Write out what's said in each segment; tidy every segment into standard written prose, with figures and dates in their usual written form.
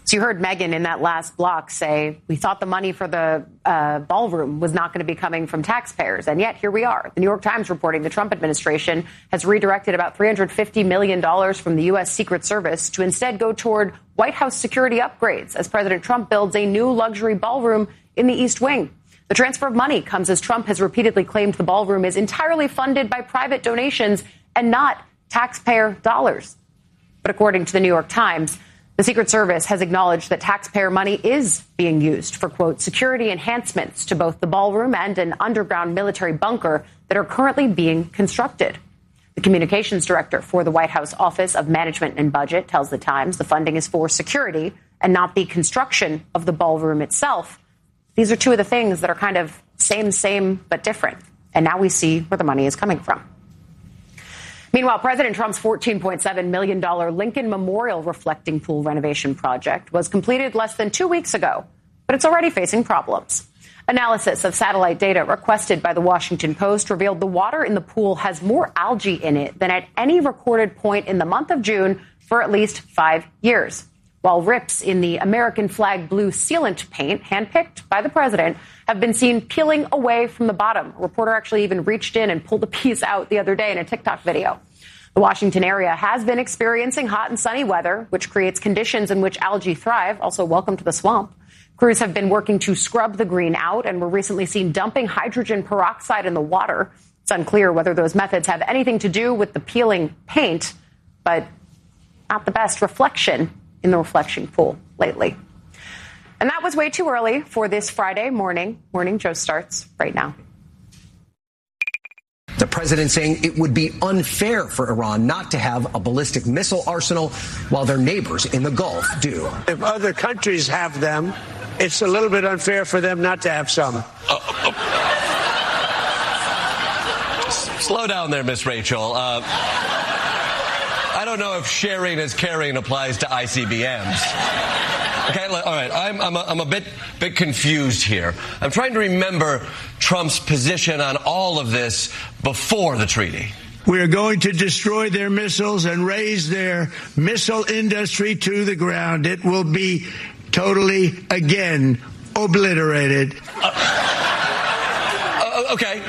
So you heard Megyn in that last block say, we thought the money for the ballroom was not going to be coming from taxpayers. And yet here we are. The New York Times reporting the Trump administration has redirected about $350 million from the U.S. Secret Service to instead go toward White House security upgrades as President Trump builds a new luxury ballroom in the East Wing. The transfer of money comes as Trump has repeatedly claimed the ballroom is entirely funded by private donations and not taxpayer dollars. But according to the New York Times, the Secret Service has acknowledged that taxpayer money is being used for, quote, security enhancements to both the ballroom and an underground military bunker that are currently being constructed. The communications director for the White House Office of Management and Budget tells the Times the funding is for security and not the construction of the ballroom itself. These are two of the things that are kind of same, but different. And now we see where the money is coming from. Meanwhile, President Trump's $14.7 million Lincoln Memorial reflecting pool renovation project was completed less than 2 weeks ago, but it's already facing problems. Analysis of satellite data requested by the Washington Post revealed the water in the pool has more algae in it than at any recorded point in the month of June for at least 5 years, while rips in the American flag blue sealant paint, handpicked by the president, have been seen peeling away from the bottom. A reporter actually even reached in and pulled a piece out the other day in a TikTok video. The Washington area has been experiencing hot and sunny weather, which creates conditions in which algae thrive. Also, welcome to the swamp. Crews have been working to scrub the green out and were recently seen dumping hydrogen peroxide in the water. It's unclear whether those methods have anything to do with the peeling paint, but not the best reflection in the reflection pool lately. And that was way too early for this Friday morning. Morning Joe starts right now. The president saying it would be unfair for Iran not to have a ballistic missile arsenal while their neighbors in the Gulf do. If other countries have them, it's a little bit unfair for them not to have some. Slow down there, Miss Rachel. I don't know if sharing is caring applies to ICBMs. Okay, all right. I'm a bit confused here. I'm trying to remember Trump's position on all of this before the treaty. We are going to destroy their missiles and raise their missile industry to the ground. It will be totally, again, obliterated. Okay.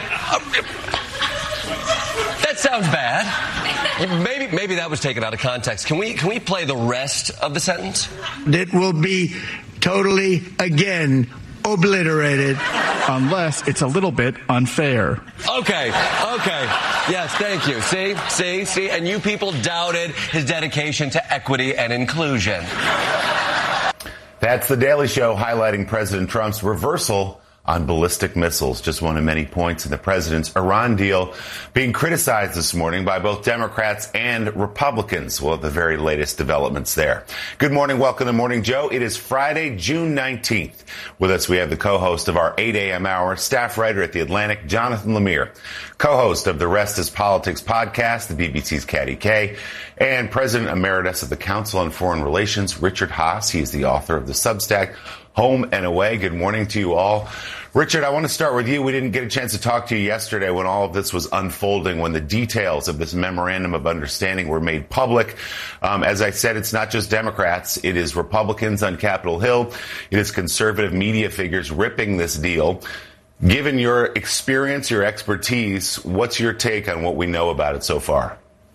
That sounds bad. Maybe that was taken out of context. Can we play the rest of the sentence? It will be totally, again, obliterated. Unless it's a little bit unfair. Okay. Yes, thank you. See? And you people doubted his dedication to equity and inclusion. That's The Daily Show highlighting President Trump's reversal on ballistic missiles, just one of many points in the president's Iran deal being criticized this morning by both Democrats and Republicans. Well, the very latest developments there. Good morning. Welcome to Morning Joe. It is Friday, June 19th. With us, we have the co-host of our 8 a.m. hour, staff writer at The Atlantic, Jonathan Lemire, co-host of the Rest is Politics podcast, the BBC's Caddy K, and President Emeritus of the Council on Foreign Relations, Richard Haass. He is the author of the Substack Home and Away. Good morning to you all. Richard, I want to start with you. We didn't get a chance to talk to you yesterday when all of this was unfolding, when the details of this memorandum of understanding were made public. As I said, it's not just Democrats. It is Republicans on Capitol Hill. It is conservative media figures ripping this deal. Given your experience, your expertise, what's your take on what we know about it so far?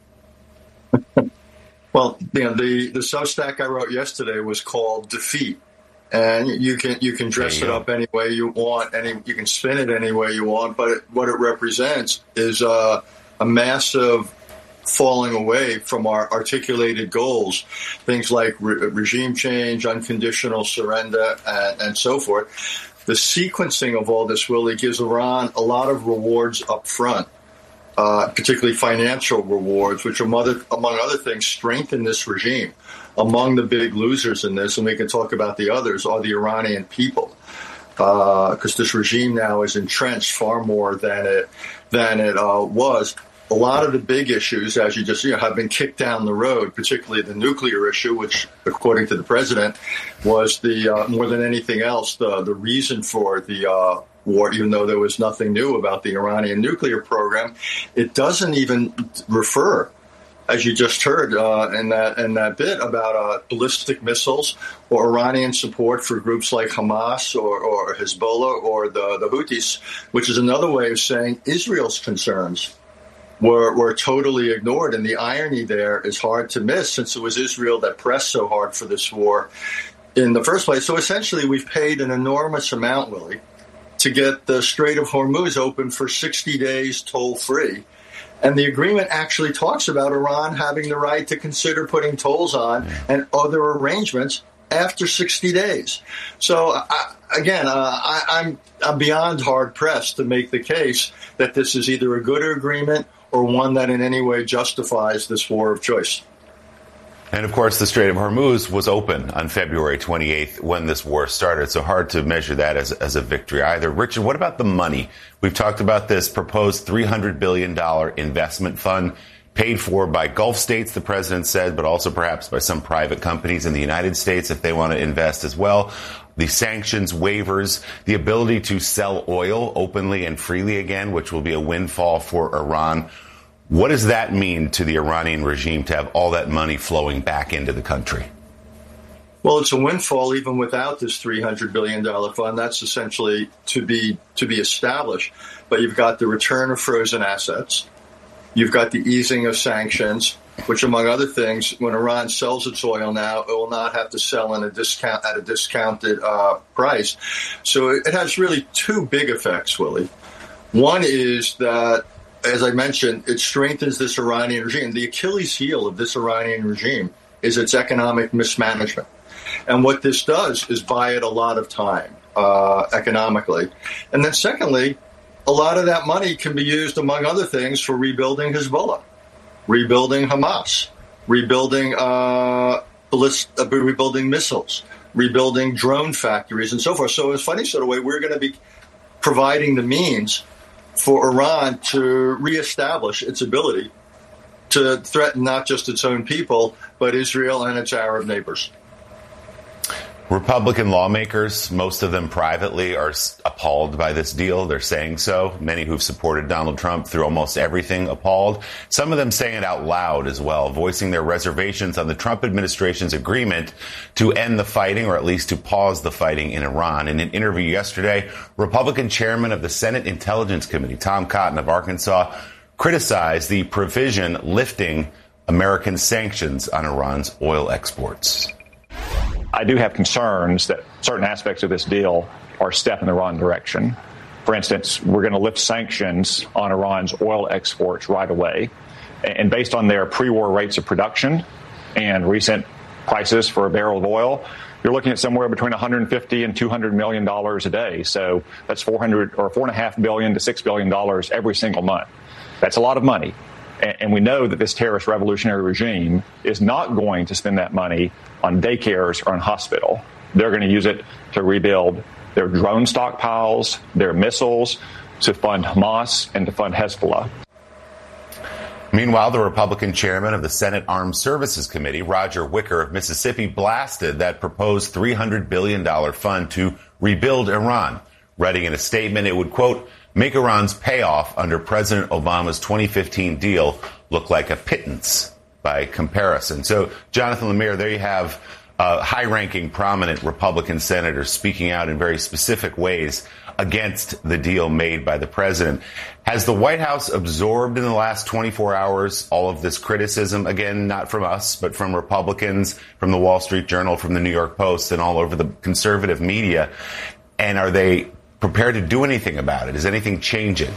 Well, the Substack I wrote yesterday was called Defeat. And you can dress it up any way you want, you can spin it any way you want, but what it represents is a massive falling away from our articulated goals, things like regime change, unconditional surrender, and so forth. The sequencing of all this really gives Iran a lot of rewards up front, particularly financial rewards, which among other things strengthen this regime. Among the big losers in this, and we can talk about the others, are the Iranian people, because this regime now is entrenched far more than it was. A lot of the big issues, as you just have been kicked down the road, particularly the nuclear issue, which, according to the president, was the more than anything else the reason for the war. Even though there was nothing new about the Iranian nuclear program, it doesn't even refer as you just heard in that bit about ballistic missiles or Iranian support for groups like Hamas or Hezbollah or the Houthis, which is another way of saying Israel's concerns were totally ignored. And the irony there is hard to miss, since it was Israel that pressed so hard for this war in the first place. So essentially, we've paid an enormous amount, Willie, to get the Strait of Hormuz open for 60 days toll-free. And the agreement actually talks about Iran having the right to consider putting tolls on and other arrangements after 60 days. So, I'm beyond hard-pressed to make the case that this is either a good agreement or one that in any way justifies this war of choice. And, of course, the Strait of Hormuz was open on February 28th when this war started, so hard to measure that as a victory either. Richard, what about the money? We've talked about this proposed $300 billion investment fund paid for by Gulf states, the president said, but also perhaps by some private companies in the United States if they want to invest as well. The sanctions waivers, the ability to sell oil openly and freely again, which will be a windfall for Iran. What does that mean to the Iranian regime to have all that money flowing back into the country? Well, it's a windfall even without this $300 billion fund. That's essentially to be established. But you've got the return of frozen assets. You've got the easing of sanctions, which, among other things, when Iran sells its oil now, it will not have to sell at a discounted price. So it has really two big effects, Willie. One is that, as I mentioned, it strengthens this Iranian regime. The Achilles heel of this Iranian regime is its economic mismanagement. And what this does is buy it a lot of time economically. And then secondly, a lot of that money can be used, among other things, for rebuilding Hezbollah, rebuilding Hamas, rebuilding missiles, rebuilding drone factories, and so forth. So in a funny sort of way, we're going to be providing the means for Iran to reestablish its ability to threaten not just its own people, but Israel and its Arab neighbors. Republican lawmakers, most of them privately, are appalled by this deal. They're saying so. Many who've supported Donald Trump through almost everything appalled. Some of them saying it out loud as well, voicing their reservations on the Trump administration's agreement to end the fighting, or at least to pause the fighting in Iran. In an interview yesterday, Republican chairman of the Senate Intelligence Committee, Tom Cotton of Arkansas, criticized the provision lifting American sanctions on Iran's oil exports. I do have concerns that certain aspects of this deal are a step in the wrong direction. For instance, we're going to lift sanctions on Iran's oil exports right away. And based on their pre-war rates of production and recent prices for a barrel of oil, you're looking at somewhere between $150 and $200 million a day. So that's $4.5 billion to $6 billion every single month. That's a lot of money. And we know that this terrorist revolutionary regime is not going to spend that money on daycares or on hospital. They're going to use it to rebuild their drone stockpiles, their missiles, to fund Hamas and to fund Hezbollah. Meanwhile, the Republican chairman of the Senate Armed Services Committee, Roger Wicker of Mississippi, blasted that proposed $300 billion fund to rebuild Iran, writing in a statement it would, quote, make Iran's payoff under President Obama's 2015 deal look like a pittance by comparison. So, Jonathan Lemire, there you have high-ranking, prominent Republican senators speaking out in very specific ways against the deal made by the president. Has the White House absorbed in the last 24 hours all of this criticism? Again, not from us, but from Republicans, from the Wall Street Journal, from the New York Post, and all over the conservative media. And are they prepared to do anything about it? Is anything changing?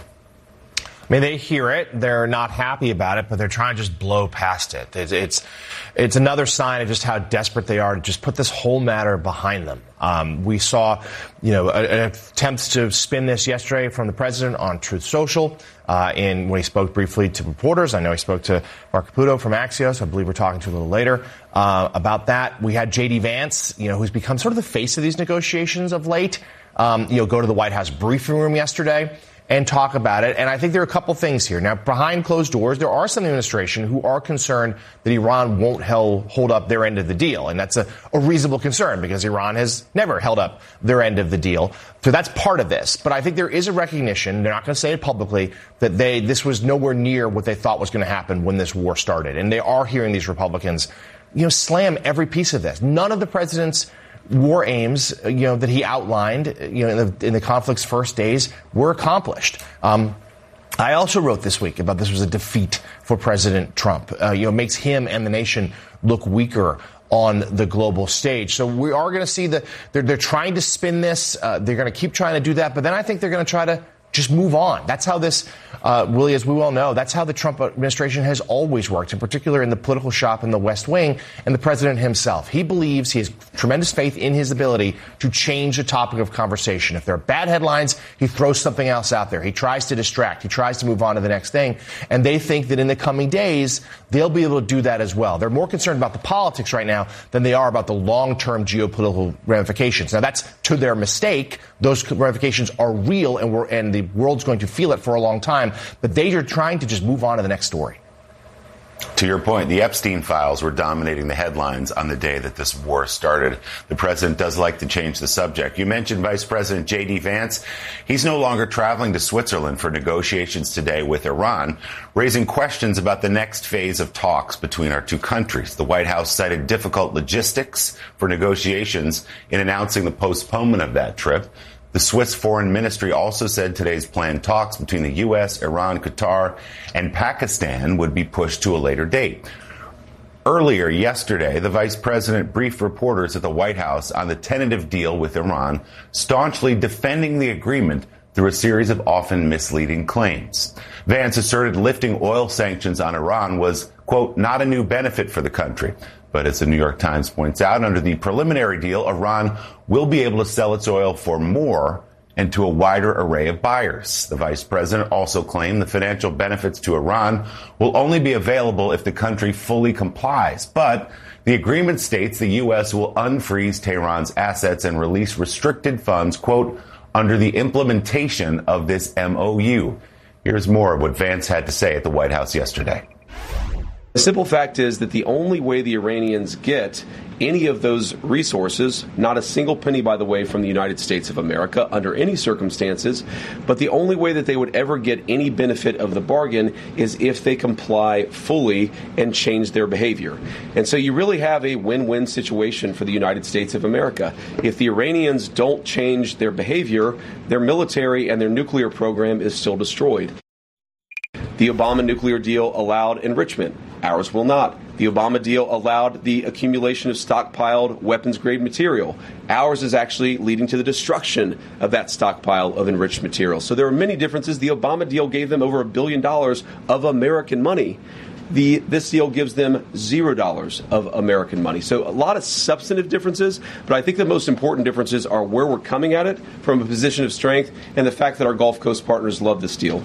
I mean, they hear it. They're not happy about it, but they're trying to just blow past it. It's another sign of just how desperate they are to just put this whole matter behind them. We saw, an attempt to spin this yesterday from the president on Truth Social, when he spoke briefly to reporters. I know he spoke to Mark Caputo from Axios. I believe we're talking to a little later about that. We had J.D. Vance, who's become sort of the face of these negotiations of late. Go to the White House briefing room yesterday and talk about it. And I think there are a couple things here. Now, behind closed doors, there are some in the administration who are concerned that Iran won't hold up their end of the deal. And that's a reasonable concern because Iran has never held up their end of the deal. So that's part of this. But I think there is a recognition, they're not going to say it publicly, that this was nowhere near what they thought was going to happen when this war started. And they are hearing these Republicans, slam every piece of this. None of the president's war aims, that he outlined, in the conflict's first days were accomplished. I also wrote this week about this was a defeat for President Trump. Makes him and the nation look weaker on the global stage. So we are going to see they're trying to spin this. They're going to keep trying to do that. But then I think they're going to try to just move on. That's how this, Willie, as we well know, that's how the Trump administration has always worked, in particular in the political shop in the West Wing and the president himself. He believes he has tremendous faith in his ability to change the topic of conversation. If there are bad headlines, he throws something else out there. He tries to distract. He tries to move on to the next thing. And they think that in the coming days, they'll be able to do that as well. They're more concerned about the politics right now than they are about the long-term geopolitical ramifications. Now, that's to their mistake. Those ramifications are real, and the world's going to feel it for a long time. But they are trying to just move on to the next story. To your point, the Epstein files were dominating the headlines on the day that this war started. The president does like to change the subject. You mentioned Vice President J.D. Vance. He's no longer traveling to Switzerland for negotiations today with Iran, raising questions about the next phase of talks between our two countries. The White House cited difficult logistics for negotiations in announcing the postponement of that trip. The Swiss Foreign Ministry also said today's planned talks between the U.S., Iran, Qatar, and Pakistan would be pushed to a later date. Earlier yesterday, the vice president briefed reporters at the White House on the tentative deal with Iran, staunchly defending the agreement through a series of often misleading claims. Vance asserted lifting oil sanctions on Iran was, quote, not a new benefit for the country. But as the New York Times points out, under the preliminary deal, Iran will be able to sell its oil for more and to a wider array of buyers. The vice president also claimed the financial benefits to Iran will only be available if the country fully complies. But the agreement states the U.S. will unfreeze Tehran's assets and release restricted funds, quote, under the implementation of this MOU. Here's more of what Vance had to say at the White House yesterday. The simple fact is that the only way the Iranians get any of those resources, not a single penny, by the way, from the United States of America under any circumstances, but the only way that they would ever get any benefit of the bargain is if they comply fully and change their behavior. And so you really have a win-win situation for the United States of America. If the Iranians don't change their behavior, their military and their nuclear program is still destroyed. The Obama nuclear deal allowed enrichment. Ours will not. The Obama deal allowed the accumulation of stockpiled weapons-grade material. Ours is actually leading to the destruction of that stockpile of enriched material. So there are many differences. The Obama deal gave them over $1 billion of American money. This deal gives them $0 of American money. So a lot of substantive differences, but I think the most important differences are where we're coming at it from a position of strength and the fact that our Gulf Coast partners love this deal.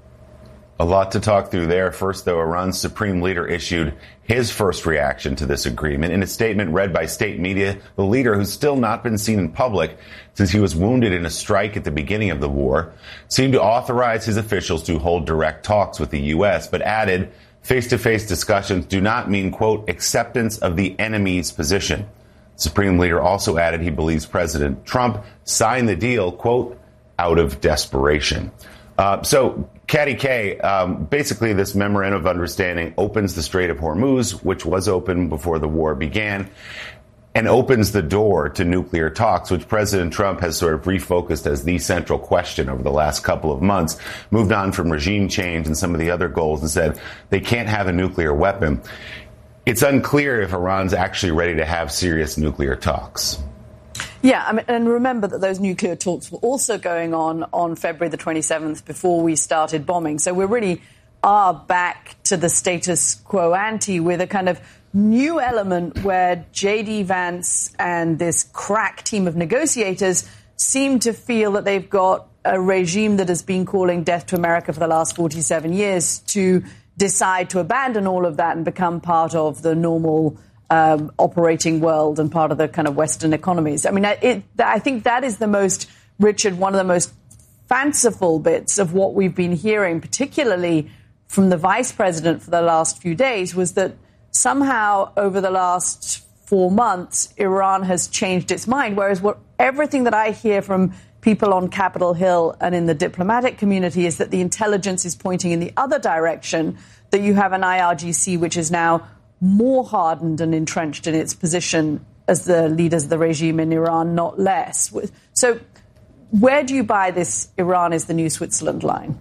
A lot to talk through there. First, though, Iran's supreme leader issued his first reaction to this agreement. In a statement read by state media, the leader, who's still not been seen in public since he was wounded in a strike at the beginning of the war, seemed to authorize his officials to hold direct talks with the U.S., but added face-to-face discussions do not mean, quote, acceptance of the enemy's position. Supreme leader also added he believes President Trump signed the deal, quote, out of desperation. So, Caddy K, basically this memorandum of understanding opens the Strait of Hormuz, which was open before the war began, and opens the door to nuclear talks, which President Trump has sort of refocused as the central question over the last couple of months, moved on from regime change and some of the other goals and said they can't have a nuclear weapon. It's unclear if Iran's actually ready to have serious nuclear talks. Yeah, I mean, and remember that those nuclear talks were also going on February the 27th before we started bombing. So we really are back to the status quo ante with a kind of new element where J.D. Vance and this crack team of negotiators seem to feel that they've got a regime that has been calling death to America for the last 47 years to decide to abandon all of that and become part of the normal operating world and part of the kind of Western economies. I mean, I think that is the most, Richard, one of the most fanciful bits of what we've been hearing, particularly from the vice president for the last few days, was that somehow over the last 4 months, Iran has changed its mind, whereas everything that I hear from people on Capitol Hill and in the diplomatic community is that the intelligence is pointing in the other direction, that you have an IRGC which is now more hardened and entrenched in its position as the leaders of the regime in Iran, not less. So where do you buy this Iran is the new Switzerland line?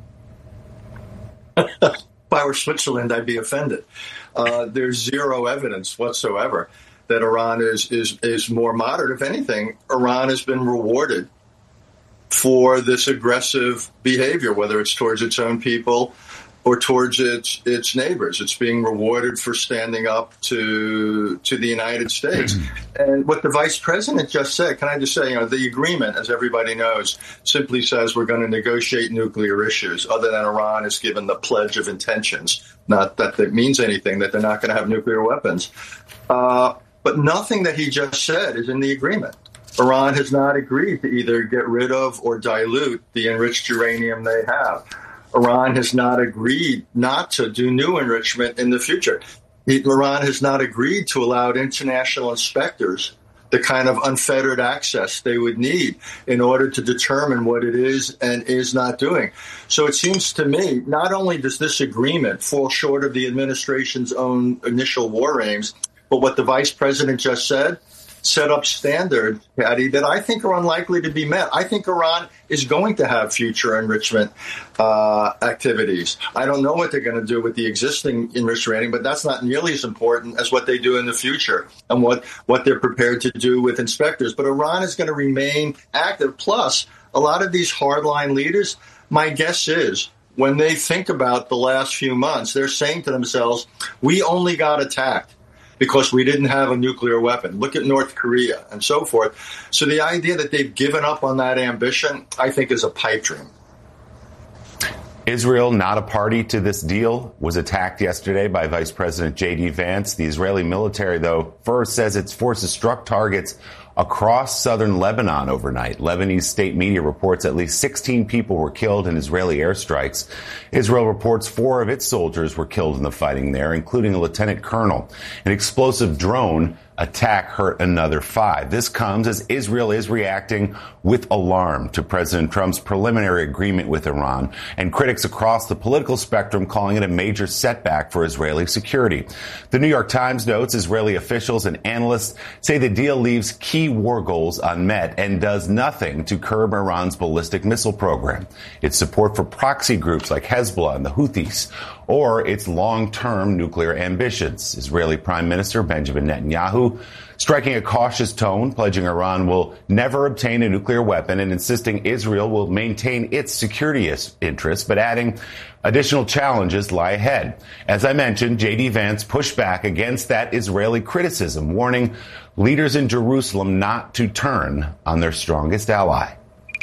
If I were Switzerland, I'd be offended. There's zero evidence whatsoever that Iran is more moderate. If anything, Iran has been rewarded for this aggressive behavior, whether it's towards its own people or towards its neighbors. It's being rewarded for standing up to the United States. And what the vice president just said, can I just say, the agreement, as everybody knows, simply says we're going to negotiate nuclear issues, other than Iran has given the pledge of intentions. Not that that means anything, that they're not going to have nuclear weapons. But nothing that he just said is in the agreement. Iran has not agreed to either get rid of or dilute the enriched uranium they have. Iran has not agreed not to do new enrichment in the future. Iran has not agreed to allow international inspectors the kind of unfettered access they would need in order to determine what it is and is not doing. So it seems to me, not only does this agreement fall short of the administration's own initial war aims, but what the vice president just said, set up standards, Patty, that I think are unlikely to be met. I think Iran is going to have future enrichment activities. I don't know what they're going to do with the existing enriched uranium, but that's not nearly as important as what they do in the future and what they're prepared to do with inspectors. But Iran is going to remain active. Plus, a lot of these hardline leaders, my guess is, when they think about the last few months, they're saying to themselves, we only got attacked because we didn't have a nuclear weapon. Look at North Korea and so forth. So the idea that they've given up on that ambition, I think, is a pipe dream. Israel, not a party to this deal, was attacked yesterday by Vice President J.D. Vance. The Israeli military, though, first says its forces struck targets across southern Lebanon overnight. Lebanese state media reports at least 16 people were killed in Israeli airstrikes. Israel reports 4 of its soldiers were killed in the fighting there, including a lieutenant colonel. An explosive drone attack hurt another 5. This comes as Israel is reacting with alarm to President Trump's preliminary agreement with Iran, and critics across the political spectrum calling it a major setback for Israeli security. The New York Times notes Israeli officials and analysts say the deal leaves key war goals unmet and does nothing to curb Iran's ballistic missile program, its support for proxy groups like Hezbollah and the Houthis, or its long-term nuclear ambitions. Israeli Prime Minister Benjamin Netanyahu striking a cautious tone, pledging Iran will never obtain a nuclear weapon and insisting Israel will maintain its security interests, but adding additional challenges lie ahead. As I mentioned, J.D. Vance pushed back against that Israeli criticism, warning leaders in Jerusalem not to turn on their strongest ally.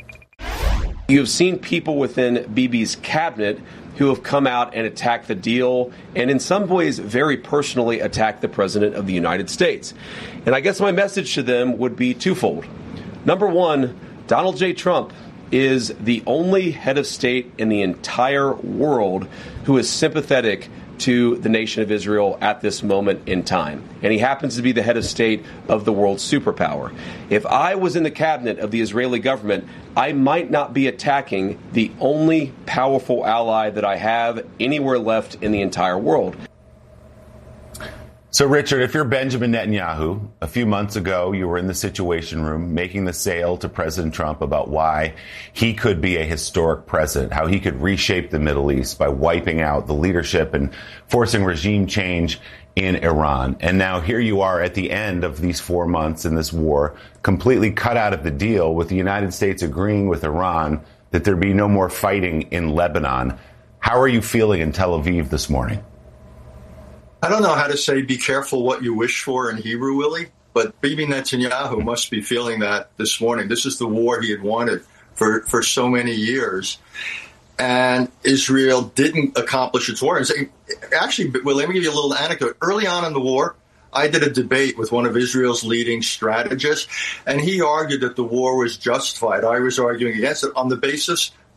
You have seen people within Bibi's cabinet who have come out and attacked the deal and in some ways very personally attacked the President of the United States. And I guess my message to them would be twofold. Number one, Donald J. Trump is the only head of state in the entire world who is sympathetic to the nation of Israel at this moment in time. And he happens to be the head of state of the world's superpower. If I was in the cabinet of the Israeli government, I might not be attacking the only powerful ally that I have anywhere left in the entire world. So, Richard, if you're Benjamin Netanyahu, a few months ago, you were in the Situation Room making the sale to President Trump about why he could be a historic president, how he could reshape the Middle East by wiping out the leadership and forcing regime change in Iran. And now here you are at the end of these 4 months in this war, completely cut out of the deal, with the United States agreeing with Iran that there be no more fighting in Lebanon. How are you feeling in Tel Aviv this morning? I don't know how to say be careful what you wish for in Hebrew, Willie, but Bibi Netanyahu must be feeling that this morning. This is the war he had wanted for so many years. And Israel didn't accomplish its war. And actually, well, let me give you a little anecdote. Early on in the war, I did a debate with one of Israel's leading strategists, and he argued that the war was justified. I was arguing against it on the basis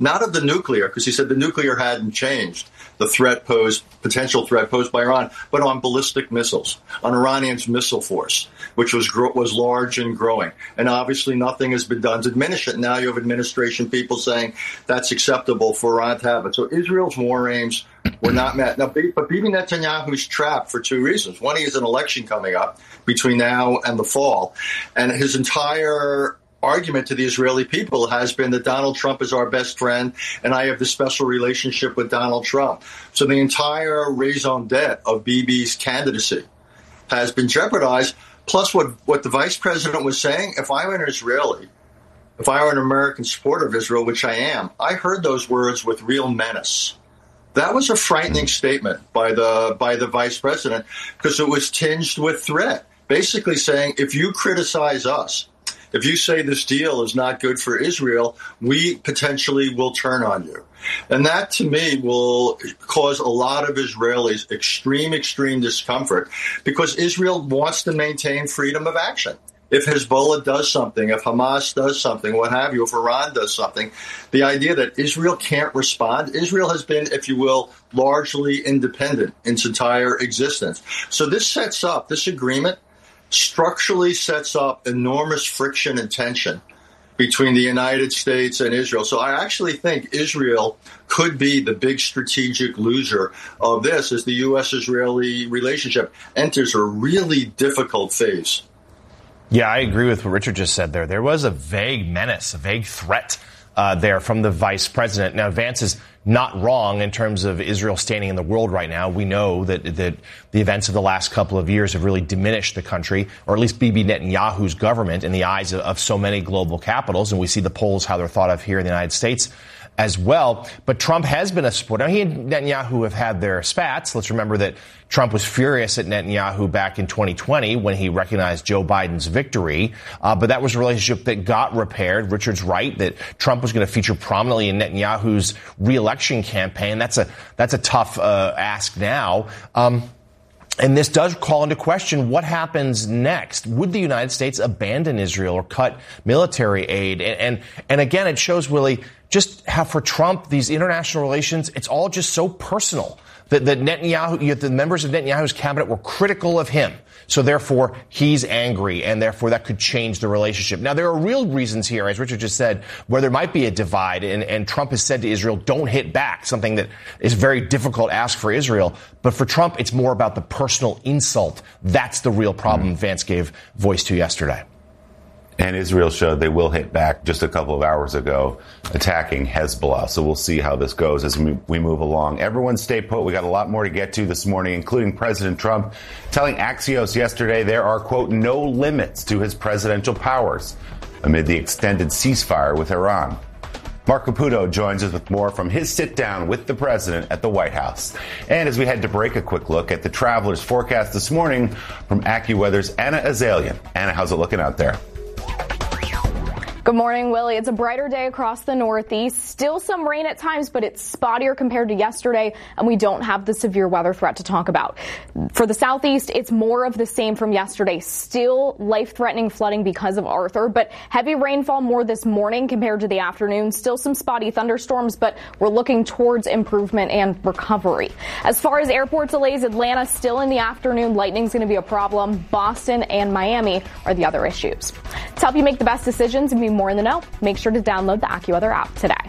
not of the nuclear, because he said the nuclear hadn't changed, the potential threat posed by Iran, but on ballistic missiles, on Iranian's missile force, which was large and growing. And obviously nothing has been done to diminish it. Now you have administration people saying that's acceptable for Iran to have it. So Israel's war aims were not met. Now, but Bibi Netanyahu's trapped for two reasons. One, he has an election coming up between now and the fall, and his entire argument to the Israeli people has been that Donald Trump is our best friend, and I have this special relationship with Donald Trump. So the entire raison d'etre of Bibi's candidacy has been jeopardized. Plus, what the vice president was saying, if I were an Israeli, if I were an American supporter of Israel, which I am, I heard those words with real menace. That was a frightening statement by the vice president, because it was tinged with threat, basically saying, if you criticize us, if you say this deal is not good for Israel, we potentially will turn on you. And that, to me, will cause a lot of Israelis extreme discomfort, because Israel wants to maintain freedom of action. If Hezbollah does something, if Hamas does something, what have you, if Iran does something, the idea that Israel can't respond, Israel has been, if you will, largely independent in its entire existence. So this agreement structurally sets up enormous friction and tension between the United States and Israel. So I actually think Israel could be the big strategic loser of this as the U.S.-Israeli relationship enters a really difficult phase. Yeah, I agree with what Richard just said there. There was a vague menace, a vague threat there from the vice president. Now, Vance is not wrong in terms of Israel standing in the world right now. We know that the events of the last couple of years have really diminished the country, or at least Bibi Netanyahu's government, in the eyes of so many global capitals. And we see the polls, how they're thought of here in the United States as well. But Trump has been a supporter. Now, he and Netanyahu have had their spats. Let's remember that Trump was furious at Netanyahu back in 2020 when he recognized Joe Biden's victory. But that was a relationship that got repaired. Richard's right that Trump was going to feature prominently in Netanyahu's reelection campaign. That's a tough ask now. And this does call into question what happens next. Would the United States abandon Israel or cut military aid? And again, it shows, Willie, just how for Trump, these international relations, it's all just so personal. That Netanyahu, the members of Netanyahu's cabinet were critical of him. So therefore, he's angry, and therefore that could change the relationship. Now, there are real reasons here, as Richard just said, where there might be a divide, and Trump has said to Israel, don't hit back, something that is a very difficult ask for Israel. But for Trump, it's more about the personal insult. That's the real problem Vance gave voice to yesterday. And Israel showed they will hit back just a couple of hours ago, attacking Hezbollah. So we'll see how this goes as we move along. Everyone stay put. We got a lot more to get to this morning, including President Trump telling Axios yesterday there are, quote, no limits to his presidential powers amid the extended ceasefire with Iran. Mark Caputo joins us with more from his sit-down with the president at the White House. And as we head to break, a quick look at the traveler's forecast this morning from AccuWeather's Anna Azalian. Anna, how's it looking out there? Good morning, Willie. It's a brighter day across the Northeast. Still some rain at times, but it's spottier compared to yesterday, and we don't have the severe weather threat to talk about. For the Southeast, it's more of the same from yesterday. Still life-threatening flooding because of Arthur, but heavy rainfall more this morning compared to the afternoon. Still some spotty thunderstorms, but we're looking towards improvement and recovery. As far as airport delays, Atlanta still in the afternoon. Lightning's going to be a problem. Boston and Miami are the other issues. To help you make the best decisions and be more in the know, make sure to download the AccuWeather app today.